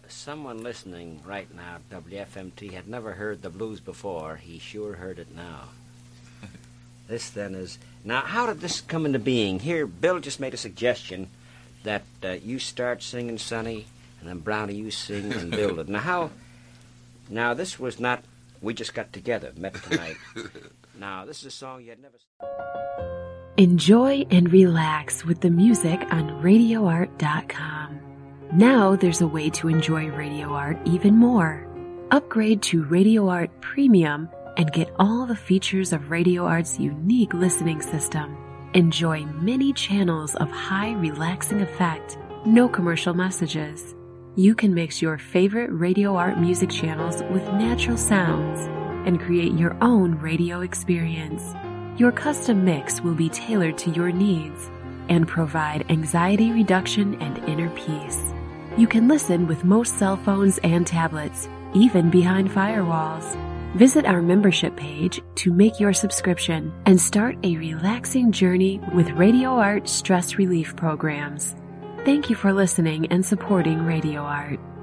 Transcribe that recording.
someone listening right now at WFMT had never heard the blues before, he sure heard it now. This then is... Now, how did this come into being? Here, Bill just made a suggestion that you start singing, Sonny, and then Brownie, you sing and build it. Now, how... Now, this was not... We just got together, met tonight. Now, this is a song you had never... Enjoy and relax with the music on RadioArt.com. Now there's a way to enjoy Radio Art even more. Upgrade to Radio Art Premium and get all the features of Radio Art's unique listening system. Enjoy many channels of high relaxing effect, no commercial messages. You can mix your favorite Radio Art music channels with natural sounds and create your own radio experience. Your custom mix will be tailored to your needs and provide anxiety reduction and inner peace. You can listen with most cell phones and tablets, even behind firewalls. Visit our membership page to make your subscription and start a relaxing journey with Radio Art stress relief programs. Thank you for listening and supporting Radio Art.